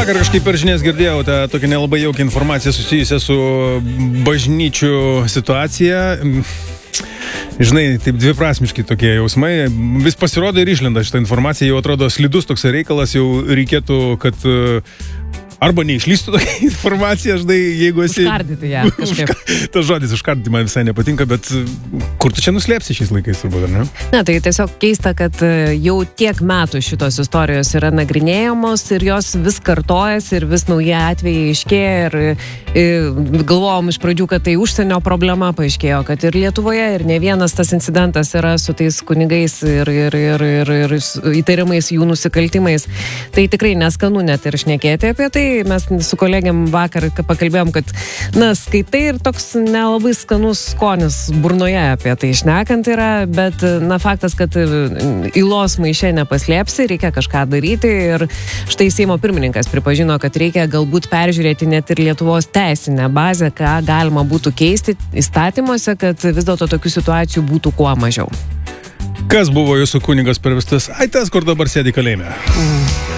Vakar kažkaip per žinias girdėjau tą tokią nelabai jaukią informaciją susijusią su bažnyčių situacija. Žinai, taip dviprasmiški tokie jausmai. Vis pasirodo ir išlenda šitą informaciją, jau atrodo slidus toks reikalas, jau reikėtų, kad arba neišlystų tokia informacija, žinai, jeigu esi... Užkardyti ją kažkaip. Tas žodis užkardyti man visai nepatinka, bet kur tu čia nuslėpsi šiais laikais, turbūt, ar ne? Ne, tai tiesiog keista, kad jau tiek metų šitos istorijos yra nagrinėjamos ir jos vis kartojasi ir vis nauji atvejai iškėja ir galvojom iš pradžių, kad tai užsienio problema, paaiškėjo, kad ir Lietuvoje ir ne vienas tas incidentas yra su tais kunigais ir įtariamais jų nusikaltimais. Tai tikrai neskanu net ir šnekėti apie tai. Mes su kolegėm vakar pakalbėjom, kad, skaitai ir toks nelabai skanus skonis burnoje apie tai šnekant yra, bet, faktas, kad įlos maiše nepaslėpsi, reikia kažką daryti ir štai Seimo pirmininkas pripažino, kad reikia galbūt peržiūrėti net ir Lietuvos teisinę bazę, ką galima būtų keisti įstatymuose, kad vis dėlto tokių situacijų būtų kuo mažiau. Kas buvo jūsų kunigas per vistas? Tas, kur dabar sėdi kalėjime.